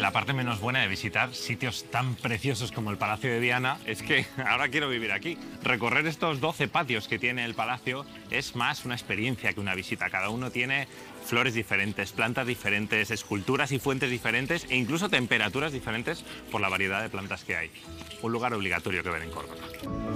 la parte menos buena de visitar sitios tan preciosos como el Palacio de Diana es que ahora quiero vivir aquí. Recorrer estos 12 patios que tiene el palacio es más una experiencia que una visita. Cada uno tiene flores diferentes, plantas diferentes, esculturas y fuentes diferentes e incluso temperaturas diferentes por la variedad de plantas que hay. Un lugar obligatorio que ver en Córdoba.